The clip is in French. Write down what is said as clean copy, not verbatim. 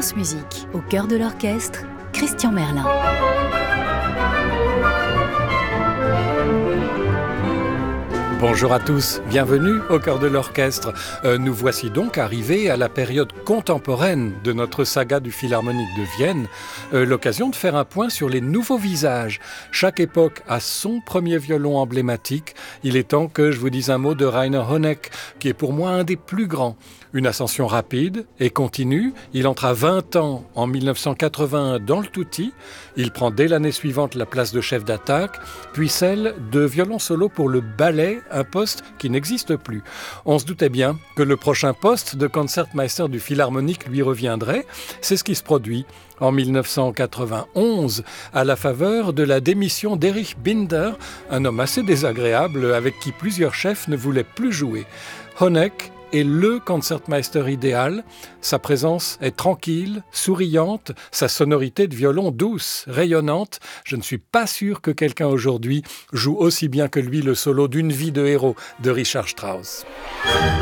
France Musique, au cœur de l'orchestre, Christian Merlin. Bonjour à tous, bienvenue au cœur de l'orchestre. Nous voici donc arrivés à la période contemporaine de notre saga du Philharmonique de Vienne, l'occasion de faire un point sur les nouveaux visages. Chaque époque a son premier violon emblématique. Il est temps que je vous dise un mot de Rainer Honeck, qui est pour moi un des plus grands. Une ascension rapide et continue. Il entre à 20 ans en 1981 dans le Tutti. Il prend dès l'année suivante la place de chef d'attaque, puis celle de violon solo pour le ballet, un poste qui n'existe plus. On se doutait bien que le prochain poste de concertmeister du Philharmonique lui reviendrait. C'est ce qui se produit en 1991, à la faveur de la démission d'Erich Binder, un homme assez désagréable avec qui plusieurs chefs ne voulaient plus jouer. Honeck est le concertmeister idéal. Sa présence est tranquille, souriante, sa sonorité de violon douce, rayonnante. Je ne suis pas sûr que quelqu'un aujourd'hui joue aussi bien que lui le solo d'une vie de héros de Richard Strauss.